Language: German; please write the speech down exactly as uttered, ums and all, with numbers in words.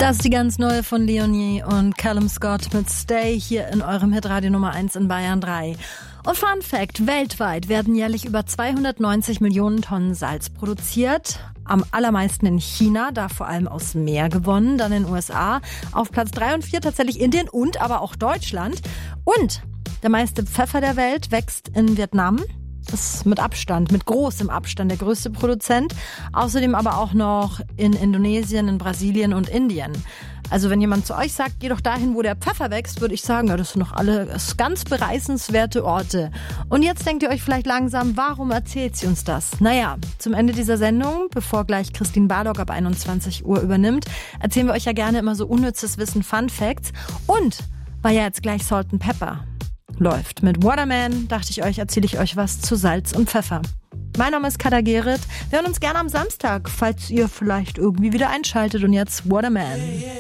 Das ist die ganz neue von Leonie und Callum Scott mit Stay hier in eurem Hitradio Nummer eins in Bayern drei. Und Fun Fact, weltweit werden jährlich über zweihundertneunzig Millionen Tonnen Salz produziert. Am allermeisten in China, da vor allem aus Meer gewonnen, dann in den U S A. Auf Platz drei und vier tatsächlich Indien und aber auch Deutschland. Und der meiste Pfeffer der Welt wächst in Vietnam. Das ist mit Abstand, mit großem Abstand der größte Produzent. Außerdem aber auch noch in Indonesien, in Brasilien und Indien. Also wenn jemand zu euch sagt, geh doch dahin, wo der Pfeffer wächst, würde ich sagen, ja, das sind noch alles ganz bereisenswerte Orte. Und jetzt denkt ihr euch vielleicht langsam, warum erzählt sie uns das? Naja, zum Ende dieser Sendung, bevor gleich Christine Barlock ab einundzwanzig Uhr übernimmt, erzählen wir euch ja gerne immer so unnützes Wissen, Fun Facts. Und weil ja jetzt gleich Salt and Pepper läuft mit Waterman, dachte ich euch, erzähle ich euch was zu Salz und Pfeffer. Mein Name ist Katha Gerrit. Wir hören uns gerne am Samstag, falls ihr vielleicht irgendwie wieder einschaltet. Und jetzt Waterman.